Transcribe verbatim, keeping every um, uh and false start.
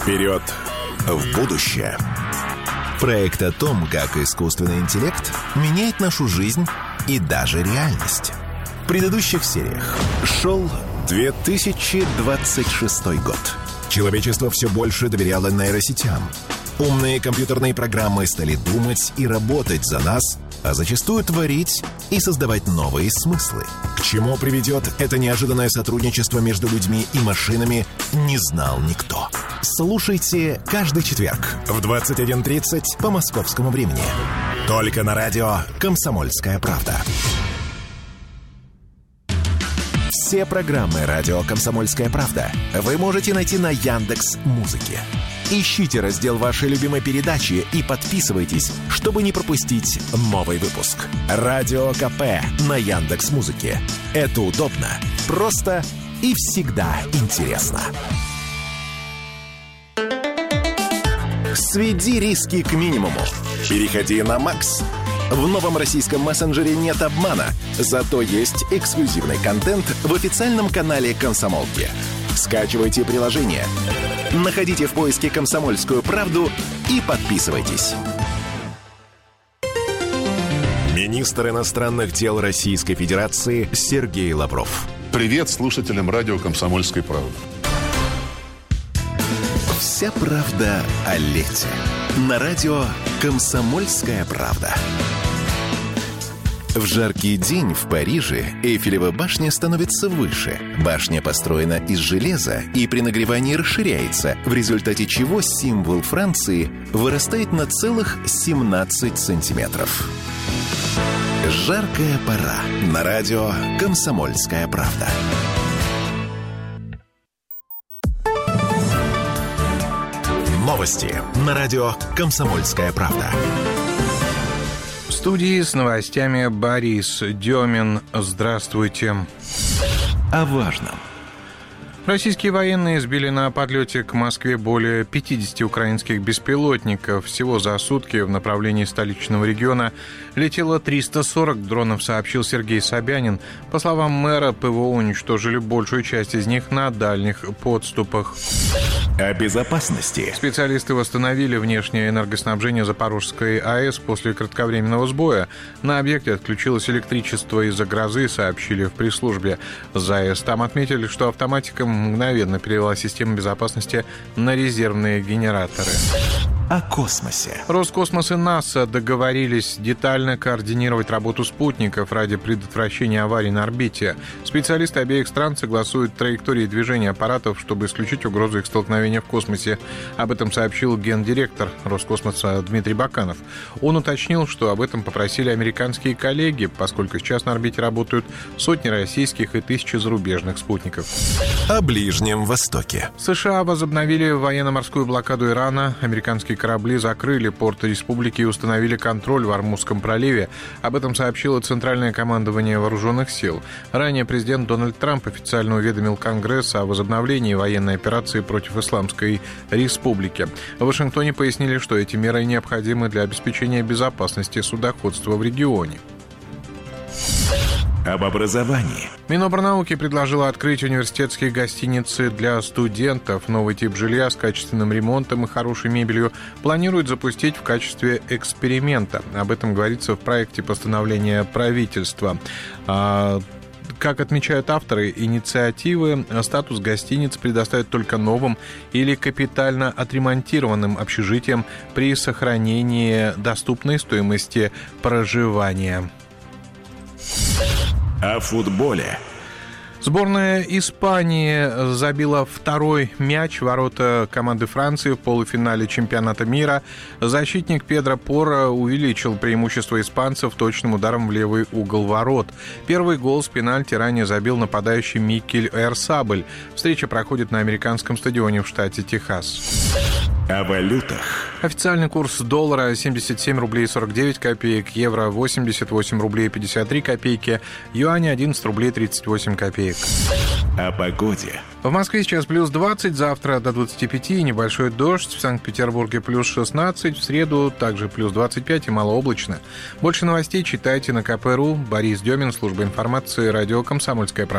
Вперед в будущее. Проект о том, как искусственный интеллект меняет нашу жизнь и даже реальность. В предыдущих сериях шел две тысячи двадцать шестой год. Человечество все больше доверяло нейросетям. Умные компьютерные программы стали думать и работать за нас, а зачастую творить и создавать новые смыслы. К чему приведет это неожиданное сотрудничество между людьми и машинами, не знал никто. Слушайте каждый четверг в двадцать один тридцать по московскому времени. Только на радио «Комсомольская правда». Все программы радио «Комсомольская правда» вы можете найти на Яндекс.Музыке. Ищите раздел вашей любимой передачи и подписывайтесь, чтобы не пропустить новый выпуск. Радио КП на Яндекс.Музыке. Это удобно, просто и всегда интересно. Сведи риски к минимуму. Переходи на Макс. В новом российском мессенджере нет обмана, зато есть эксклюзивный контент в официальном канале «Комсомолки». Скачивайте приложение, находите в поиске «Комсомольскую правду» и подписывайтесь. Министр иностранных дел Российской Федерации Сергей Лавров. Привет слушателям радио «Комсомольской правды». Вся правда о лете. На радио «Комсомольская правда». В жаркий день в Париже Эйфелева башня становится выше. Башня построена из железа и при нагревании расширяется, в результате чего символ Франции вырастает на целых семнадцать сантиметров. Жаркая пора. На радио «Комсомольская правда». Новости на радио «Комсомольская правда». В студии с новостями Борис Демин. Здравствуйте. О важном. Российские военные сбили на подлете к Москве более пятьдесят украинских беспилотников. Всего за сутки в направлении столичного региона летело триста сорок дронов, сообщил Сергей Собянин. По словам мэра, ПВО уничтожили большую часть из них на дальних подступах. О безопасности. Специалисты восстановили внешнее энергоснабжение Запорожской АЭС после кратковременного сбоя. На объекте отключилось электричество из-за грозы, сообщили в пресс-службе ЗАЭС. Там отметили, что автоматика мгновенно перевела систему безопасности на резервные генераторы. О космосе. Роскосмос и НАСА договорились детально координировать работу спутников ради предотвращения аварий на орбите. Специалисты обеих стран согласуют траектории движения аппаратов, чтобы исключить угрозу их столкновения в космосе. Об этом сообщил гендиректор Роскосмоса Дмитрий Баканов. Он уточнил, что об этом попросили американские коллеги, поскольку сейчас на орбите работают сотни российских и тысячи зарубежных спутников. О Ближнем Востоке. США возобновили военно-морскую блокаду Ирана. Американские корабли закрыли порты республики и установили контроль в Ормузском проливе. Об этом сообщило Центральное командование вооруженных сил. Ранее президент Дональд Трамп официально уведомил Конгресс о возобновлении военной операции против Исламской Республики. В Вашингтоне пояснили, что эти меры необходимы для обеспечения безопасности судоходства в регионе. Об образовании. Минобрнауки предложила открыть университетские гостиницы для студентов. Новый тип жилья с качественным ремонтом и хорошей мебелью планируют запустить в качестве эксперимента. Об этом говорится в проекте постановления правительства. Как отмечают авторы инициативы, статус гостиниц предоставят только новым или капитально отремонтированным общежитиям при сохранении доступной стоимости проживания. О футболе. Сборная Испании забила второй мяч в ворота команды Франции в полуфинале чемпионата мира. Защитник Педро Порро увеличил преимущество испанцев точным ударом в левый угол ворот. Первый гол с пенальти ранее забил нападающий Микель Ойярсабаль. Встреча проходит на американском стадионе в штате Техас. О валютах. Официальный курс доллара семьдесят семь рублей сорок девять копеек, евро восемьдесят восемь рублей пятьдесят три копейки, юань одиннадцать рублей тридцать восемь копеек. О погоде. В Москве сейчас плюс двадцать, завтра до двадцати пяти, небольшой дождь, в Санкт-Петербурге плюс шестнадцать, в среду также плюс двадцать пять и малооблачно. Больше новостей читайте на ка пэ точка ру. Борис Демин, служба информации, радио «Комсомольская правда».